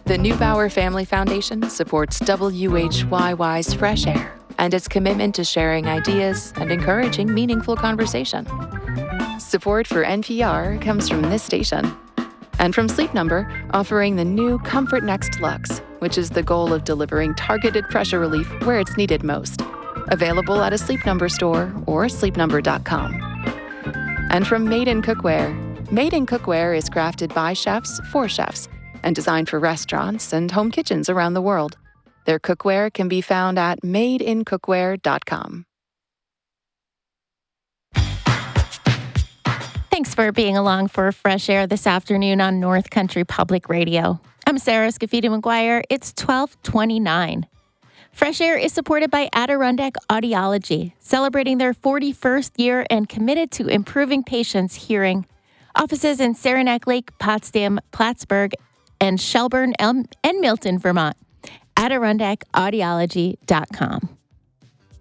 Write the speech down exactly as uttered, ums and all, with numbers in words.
The Neubauer Family Foundation supports W H Y Y's Fresh Air and its commitment to sharing ideas and encouraging meaningful conversation. Support for N P R comes from this station and from Sleep Number, offering the new Comfort Next Luxe, which is the goal of delivering targeted pressure relief where it's needed most. Available at a Sleep Number store or sleep number dot com. And from Made in Cookware. Made in Cookware is crafted by chefs for chefs and designed for restaurants and home kitchens around the world. Their cookware can be found at made in cookware dot com. Thanks for being along for Fresh Air this afternoon on North Country Public Radio. I'm Sarah Scafidi-McGuire. It's twelve twenty-nine. Fresh Air is supported by Adirondack Audiology, celebrating their forty-first year and committed to improving patients' hearing. Offices in Saranac Lake, Potsdam, Plattsburgh, and Shelburne and Milton, Vermont. Adirondack Audiology dot com.